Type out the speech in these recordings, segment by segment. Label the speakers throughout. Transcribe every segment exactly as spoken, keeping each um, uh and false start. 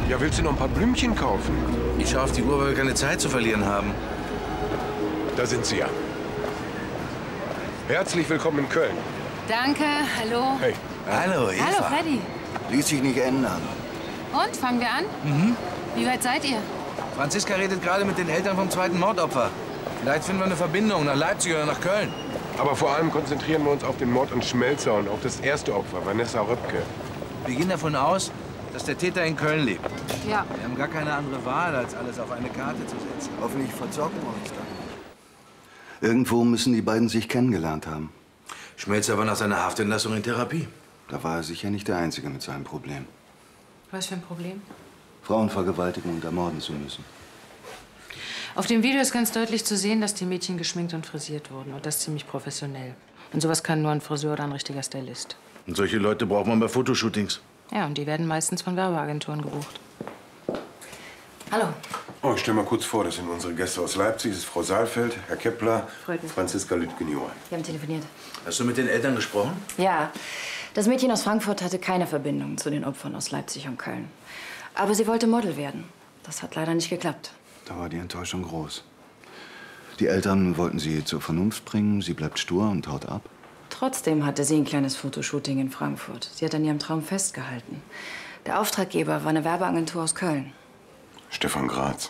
Speaker 1: Ja, willst du noch ein paar Blümchen kaufen?
Speaker 2: Ich schaue auf die Uhr, weil wir keine Zeit zu verlieren haben.
Speaker 1: Da sind sie ja. Herzlich willkommen in Köln.
Speaker 3: Danke, hallo.
Speaker 1: Hey.
Speaker 2: Hallo, Eva.
Speaker 3: Hallo, Freddy.
Speaker 4: Ließ sich nicht ändern.
Speaker 3: Und, fangen wir an?
Speaker 2: Mhm.
Speaker 3: Wie weit seid ihr?
Speaker 2: Franziska redet gerade mit den Eltern vom zweiten Mordopfer. Vielleicht finden wir eine Verbindung nach Leipzig oder nach Köln.
Speaker 1: Aber vor allem konzentrieren wir uns auf den Mord an Schmelzer und auf das erste Opfer, Vanessa Röpke.
Speaker 2: Wir gehen davon aus, dass der Täter in Köln lebt.
Speaker 3: Ja.
Speaker 2: Wir haben gar keine andere Wahl, als alles auf eine Karte zu setzen.
Speaker 4: Hoffentlich verzocken wir uns dann nicht. Irgendwo müssen die beiden sich kennengelernt haben.
Speaker 2: Schmelzer war nach seiner Haftentlassung in Therapie.
Speaker 4: Da war er sicher nicht der Einzige mit seinem Problem.
Speaker 3: Was für ein Problem?
Speaker 4: Frauen vergewaltigen und ermorden zu müssen.
Speaker 3: Auf dem Video ist ganz deutlich zu sehen, dass die Mädchen geschminkt und frisiert wurden. Und das ziemlich professionell. Und sowas kann nur ein Friseur oder ein richtiger Stylist.
Speaker 2: Und solche Leute braucht man bei Fotoshootings.
Speaker 3: Ja, und die werden meistens von Werbeagenturen gebucht. Hallo.
Speaker 1: Oh, ich stell mal kurz vor, das sind unsere Gäste aus Leipzig. Das ist Frau Saalfeld, Herr Kepler,
Speaker 3: Freut mich.
Speaker 1: Franziska Lüttgen-Johann.
Speaker 5: Wir haben telefoniert.
Speaker 2: Hast du mit den Eltern gesprochen?
Speaker 5: Ja, das Mädchen aus Frankfurt hatte keine Verbindung zu den Opfern aus Leipzig und Köln. Aber sie wollte Model werden. Das hat leider nicht geklappt.
Speaker 4: Da war die Enttäuschung groß. Die Eltern wollten sie zur Vernunft bringen. Sie bleibt stur und haut ab.
Speaker 5: Trotzdem hatte sie ein kleines Fotoshooting in Frankfurt. Sie hat an ihrem Traum festgehalten. Der Auftraggeber war eine Werbeagentur aus Köln.
Speaker 1: Stefan Graz.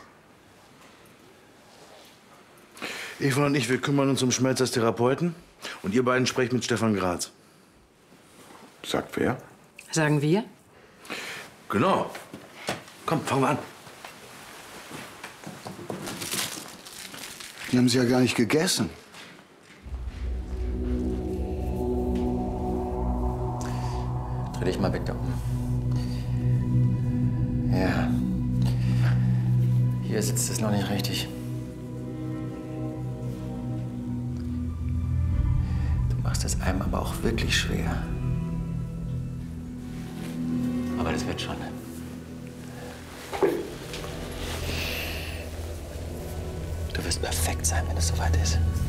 Speaker 2: Eva und ich, wir kümmern uns um Schmelzers Therapeuten. Und ihr beiden sprecht mit Stefan Graz.
Speaker 1: Sagt wer?
Speaker 3: Sagen wir?
Speaker 2: Genau. Komm, fangen wir an.
Speaker 4: Die haben sie ja gar nicht gegessen.
Speaker 6: Dreh dich mal weg da oben. Ja. Hier sitzt es noch nicht richtig. Du machst es einem aber auch wirklich schwer. Aber das wird schon. Du wirst perfekt sein, wenn es soweit ist.